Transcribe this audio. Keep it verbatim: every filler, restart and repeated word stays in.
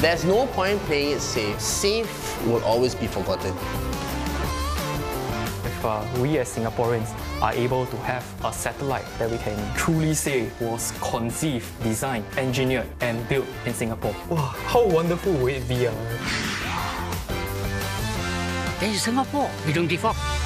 There's no point playing it safe. Safe will always be forgotten. If uh, we as Singaporeans are able to have a satellite that we can truly say was conceived, designed, engineered and built in Singapore. Wow, how wonderful would it be? Uh? In Singapore, we don't give up.